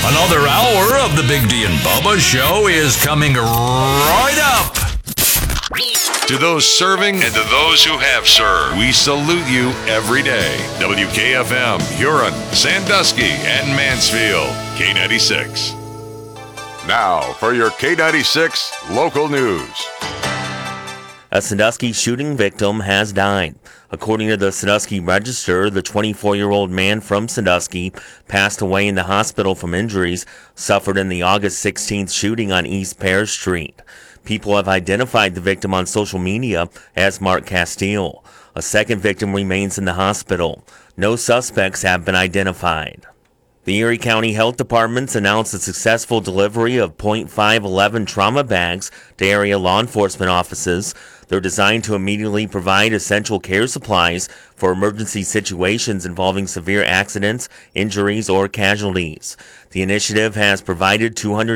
Another hour of the Big D and Bubba Show is coming right up. To those serving and to those who have served, we salute you every day. WKFM, Huron, Sandusky, and Mansfield. K96. Now for your K96 local news. A Sandusky shooting victim has died. According to the Sandusky Register, the 24-year-old man from Sandusky passed away in the hospital from injuries suffered in the August 16th shooting on East Pear Street. People have identified the victim on social media as Mark Castile. A second victim remains in the hospital. No suspects have been identified. The Erie County Health Department's announced a successful delivery of .511 trauma bags to area law enforcement offices. They're designed to immediately provide essential care supplies for emergency situations involving severe accidents, injuries, or casualties. The initiative has provided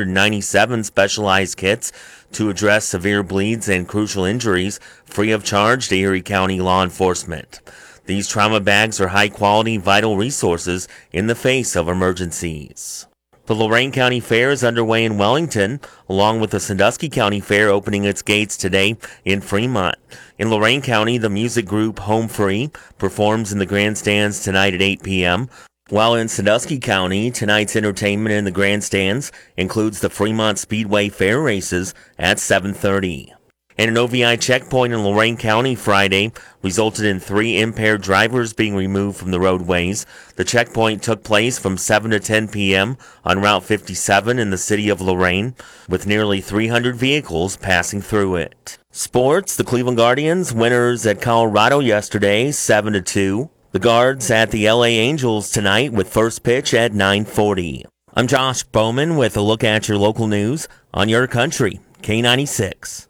297 specialized kits to address severe bleeds and crucial injuries free of charge to Erie County law enforcement. These trauma bags are high-quality, vital resources in the face of emergencies. The Lorain County Fair is underway in Wellington, along with the Sandusky County Fair opening its gates today in Fremont. In Lorain County, the music group Home Free performs in the grandstands tonight at 8 p.m., while in Sandusky County, tonight's entertainment in the grandstands includes the Fremont Speedway Fair races at 7:30. And an OVI checkpoint in Lorain County Friday resulted in 3 impaired drivers being removed from the roadways. The checkpoint took place from 7 to 10 p.m. on Route 57 in the city of Lorain, with nearly 300 vehicles passing through it. Sports, the Cleveland Guardians, winners at Colorado yesterday, 7-2. The Guards at the LA Angels tonight with first pitch at 9:40. I'm Josh Bowman with a look at your local news on your country, K96.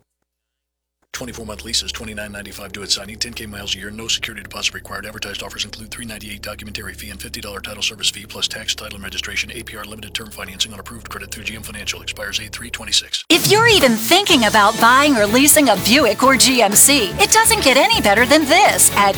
24-month leases, $29.95 due at signing, 10K miles a year, no security deposit required. Advertised offers include $398 documentary fee and $50 title service fee, plus tax, title, and registration. APR limited term financing on approved credit through GM Financial. Expires 8/3/26. If you're even thinking about buying or leasing a Buick or GMC, it doesn't get any better than this. At